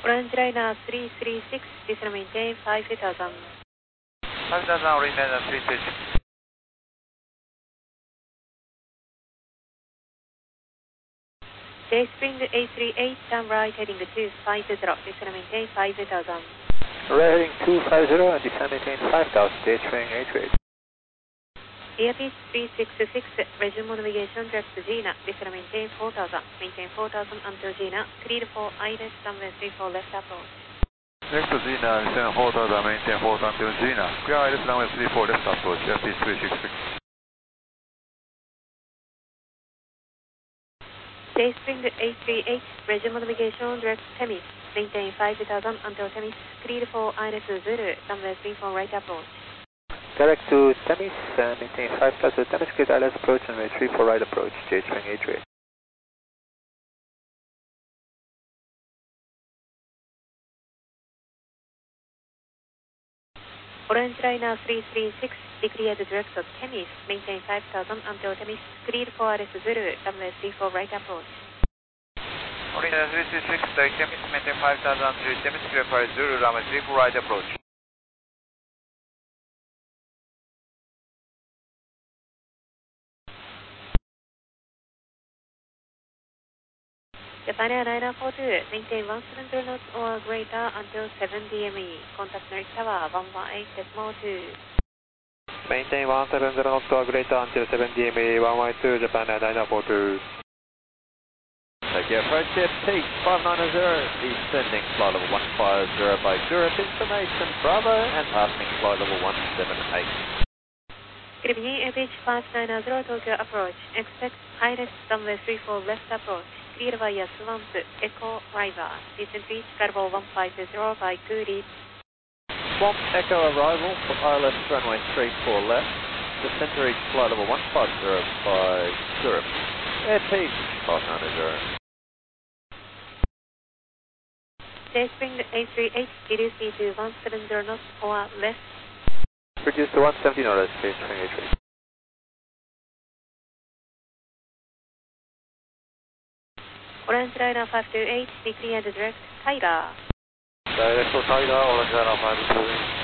Orange Liner 336, descend maintain 5000. 5000, Orange Liner 336. Dayspring 838, turn right heading 250, descend maintain 5000. Right heading 250 and descend maintain 5000, Dayspring 838. Airpeace 366, resume navigation direct to Gina, descend maintain 4000, maintain 4000 until Gina, clear for ILS runway 34 left approach. Next to Gina, descend 4000, maintain 4000 until Gina, clear ILS runway 34 left approach, Airpeace 366. Dayspring 838, resume navigation direct to Temis, maintain 5000 until Temis, clear for ILS Zulu, runway 34 right approach. Direct to Temis, maintain 5000, Temis cleared ILS approach, runway 34 right approach, Dayspring 838. Orange Liner 336, declared direct to Temis, maintain 5000 until Temis, cleared for ILS Zulu, runway 34 right approach. Orange Liner 336, direct Temis, maintain 5000 until Temis, clear for ILS Zulu, runway 34 right approach. Japan Air 942, maintain 170 knots or greater until 7 DME. Contact Norwich Tower 118.2. Maintain 170 knots or greater until 7 DME, 112, Japan Air 942. Take your approach here, Peak 590, descending flight level 150 by Zurich information, Bravo, and passing flight level 178. Good evening, Airpeace 590 Tokyo approach. Expect ILS runway 34 left approach. Clear via Swamp Echo River. Descent reach Carbo 150 by Cooley. Swamp Echo arrival for ILS runway 34 left. Descent to reach flight level 150 by Zurich. Airpeace 590. Dayspring 838, reduce to 170 knots or less. Reduce to 170 knots, Dayspring 838. Orange Liner 528, declared direct Tyler. Direct to Tyler, Orange Liner 528.